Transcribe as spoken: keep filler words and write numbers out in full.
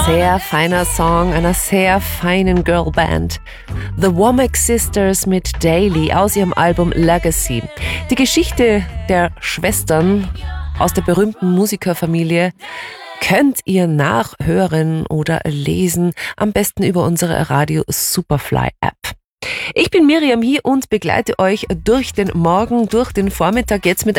sehr feiner Song einer sehr feinen Girlband. The Womack Sisters mit Daily aus ihrem Album Legacy. Die Geschichte der Schwestern aus der berühmten Musikerfamilie könnt ihr nachhören oder lesen, am besten über unsere Radio Superfly App. Ich bin Miriam hier und begleite euch durch den Morgen, durch den Vormittag jetzt mit